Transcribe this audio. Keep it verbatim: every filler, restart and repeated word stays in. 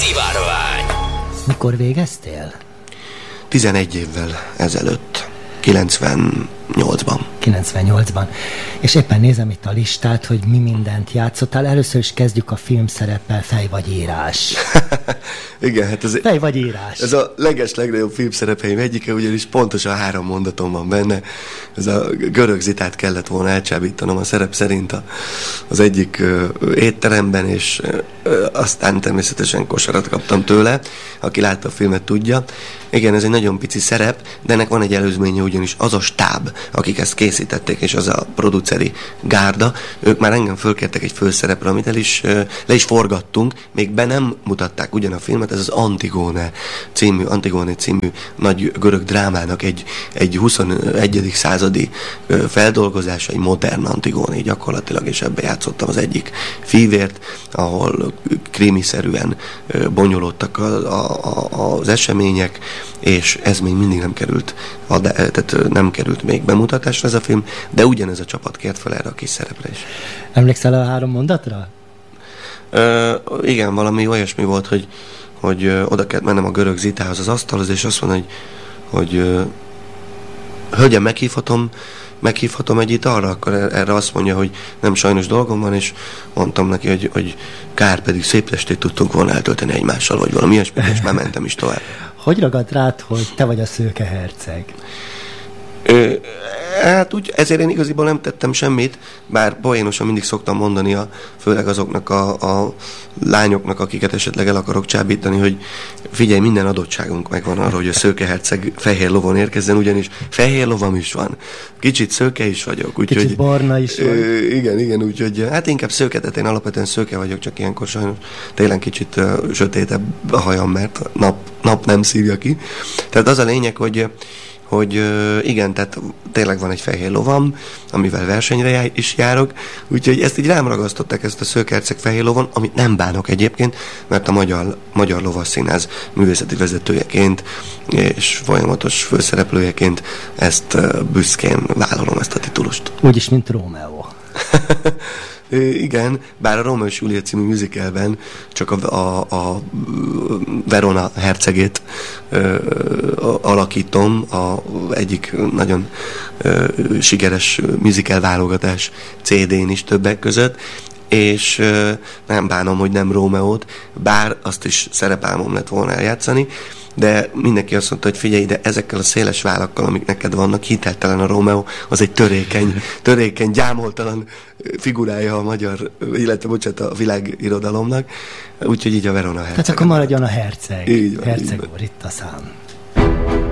Szivárvány. Mikor végeztél? tizenegy évvel ezelőtt, kilencvennyolcban. kilencvennyolcban. És éppen nézem itt a listát, hogy mi mindent játszottál. Először is kezdjük a filmszereppel, Fej vagy írás. Igen, hát ez, Fej vagy írás. ez a leges legnagyobb filmszerepeim egyike, ugyanis pontosan három mondatom van benne. Ez a Görög Zitát kellett volna elcsábítanom a szerep szerint a, az egyik ö, étteremben, és ö, aztán természetesen kosarat kaptam tőle. Aki látta a filmet, tudja. Igen, ez egy nagyon pici szerep, de ennek van egy előzménye, ugyanis az a stáb, akik ezt készítették, és az a produceri gárda, ők már engem fölkértek egy főszerepre, amit el is, le is forgattunk, még be nem mutatták ugyan a filmet, ez az Antigone című, Antigone című nagy görög drámának egy, egy huszonegyedik századi feldolgozása, egy modern Antigone gyakorlatilag, és ebbe játszottam az egyik fívért, ahol krimiszerűen bonyolódtak a, a, a, az események, és ez még mindig nem került, de, tehát nem került még bemutatásra ez a film, de ugyanez a csapat kért fel erre a kis szerepre is. Emlékszel a három mondatra? Ö, igen, valami olyasmi volt, hogy, hogy ö, oda kellett mennem a Görög Zitához, az asztalhoz, és azt mondja, hogy, hogy ö, hölgyem, meghívhatom, meghívhatom egy italra, akkor erre azt mondja, hogy nem, sajnos dolgom van, és mondtam neki, hogy, hogy kár, pedig szép estét tudtunk volna eltölteni egymással, vagy valami ilyesmi, és már mentem is tovább. Hogy ragadt rád, hogy te vagy a szőke herceg? Ö, hát úgy, ezért én igaziból nem tettem semmit, bár poénosan mindig szoktam mondani, a, főleg azoknak a, a lányoknak, akiket esetleg el akarok csábítani, hogy figyelj, minden adottságunk megvan arra, hogy a szőke herceg fehér lovon érkezzen, ugyanis fehér lovam is van. Kicsit szőke is vagyok. Úgy, Kicsit hogy, barna is van. Ö, igen, igen, úgyhogy hát inkább szőke, tehát én alapvetően szőke vagyok, csak ilyenkor sajnos télen kicsit uh, sötétebb a hajam, mert a nap, nap nem szívja ki. Tehát az a lényeg, hogy hogy igen, tehát tényleg van egy fehér lovam, amivel versenyre is járok, úgyhogy ezt így rám ragasztották, ezt a szőkeherceg fehér lovon, amit nem bánok egyébként, mert a Magyar, Magyar Lovasszínház művészeti vezetőjeként és folyamatos főszereplőjeként ezt büszkén vállalom, ezt a titulust. Úgyis, mint Rómeó. Igen, bár a Rómeó és Júlia című musicalben csak a, a, a Verona hercegét ö, alakítom, a egyik nagyon ö, sikeres musical válogatás cé dén is többek között, és ö, nem bánom, hogy nem Rómeót, bár azt is szerepálmom lett volna eljátszani, de mindenki azt mondta, hogy figyelj, de ezekkel a széles vállakkal, amik neked vannak, hiteltelen a Rómeó, az egy törékeny, törékeny, gyámoltalan figurája a magyar, illetve bocsánat, a világirodalomnak, úgyhogy így a Verona herceg. Tehát akkor maradjon a herceg. Így van, herceg így van. úr, itt a szám.